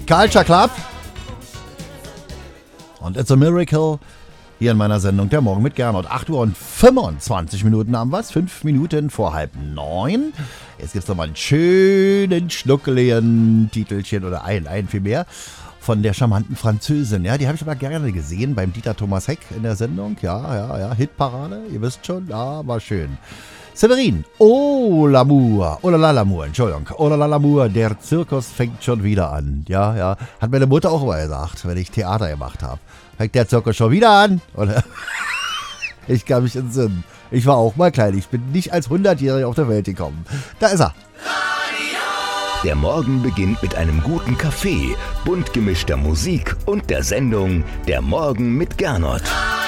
Culture Club und It's a Miracle hier in meiner Sendung Der Morgen mit Gernot. 8 Uhr und 25 Minuten haben wir es, 5 Minuten vor 8:30. Jetzt gibt es nochmal einen schönen, schnuckeligen Titelchen oder ein viel mehr von der charmanten Französin. Ja, die habe ich aber gerne gesehen beim Dieter Thomas Heck in der Sendung. Ja, Hitparade, ihr wisst schon, ja, war schön. Severin, oh l'amour, oh la l'amour, Entschuldigung, oh la l'amour, der Zirkus fängt schon wieder an. Ja, hat meine Mutter auch immer gesagt, wenn ich Theater gemacht habe. Fängt der Zirkus schon wieder an? Oder? Ich kann mich entsinnen. Ich war auch mal klein, ich bin nicht als 100-Jähriger auf der Welt gekommen. Da ist er. Der Morgen beginnt mit einem guten Kaffee, bunt gemischter Musik und der Sendung Der Morgen mit Gernot.